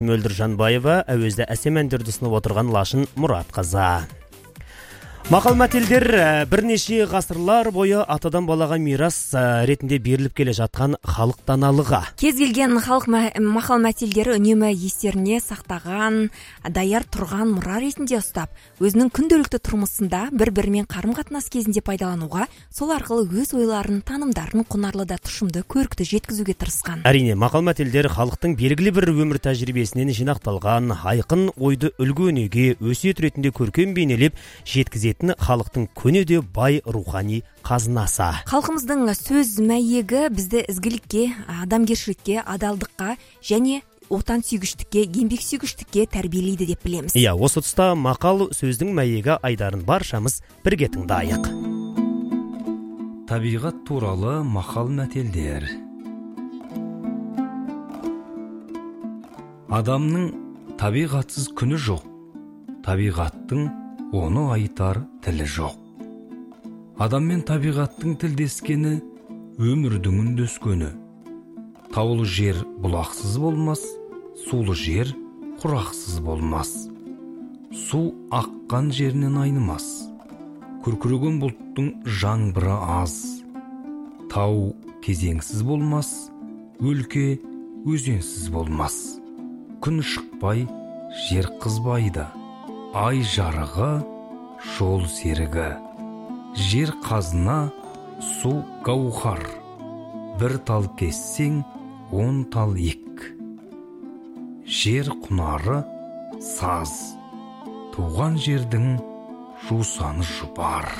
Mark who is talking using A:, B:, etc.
A: Мөлдір Жанбаева, әуезді әсем әндерді ұсынып отырған Лашын Мұратқызы. Мақал мәтелдер бірнеше ғасырлар бойы атадан балаға мирас ретінде беріліп келе жатқан халық даналығы.
B: Кез келген халық мақал мәтелдері үнемі естеріне сақтаған, даяр тұрған мұра ретінде ұстап, өзінің күнделікті тұрмысында бір-бірімен қарым-қатынас кезінде пайдалануға, сол арқылы өз ойларын, танымдарын құнарлы да тұшымды, көрікті жеткізуге тырысқан.
A: Әрине, мақал мәтелдер халықтың белгілі бір өмір тәжірибесінен жинақталған, айқын ойды үлгі өнеге, өсиет ретінде көркем бейнелеп жеткізетін халықтың көне де бай рухани қазынасы.
B: Халқымыздың сөз мәйегі бізді ізгілікке, адамгершілікке, адалдыққа және отансүйгіштікке, еңбексүйгіштікке тәрбиелейді деп білеміз.
A: Иә, осы тұста мақал сөздің мәйегі айдарын баршамыз бірге тыңдайық.
C: Табиғат туралы мақал мәтелдер. Адамның табиғатсыз күні жоқ. Табиғаттың оны айтар тілі жоқ. Адам мен табиғаттың тілдескені өмірдің үндескені. Таулы жер бұлақсыз болмас, сулы жер құрақсыз болмас. Су аққан жерінен айнымас. Күркіреген бұлттың жаңбыры аз. Тау кезеңсіз болмас, өлке өзенсіз болмас. Күн шықпай, жер қызбайды. Ай жарығы, жол серігі. Жер қазына, су гауһар. Бір тал кессең, 10 тал ек. Жер құнары, саз. Туған жердің жусаны жұпар.